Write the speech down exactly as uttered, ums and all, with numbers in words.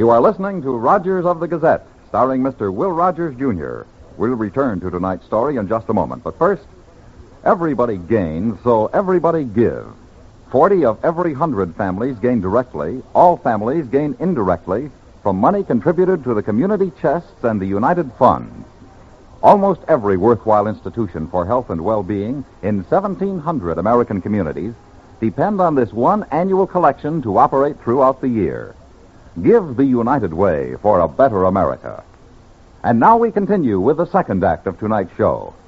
You are listening to Rogers of the Gazette, starring Mister Will Rogers, Junior We'll return to tonight's story in just a moment. But first, everybody gains, so everybody give. Forty of every hundred families gain directly. All families gain indirectly from money contributed to the community chests and the United Fund. Almost every worthwhile institution for health and well-being in seventeen hundred American communities depend on this one annual collection to operate throughout the year. Give the United Way for a better America. And now we continue with the second act of tonight's show.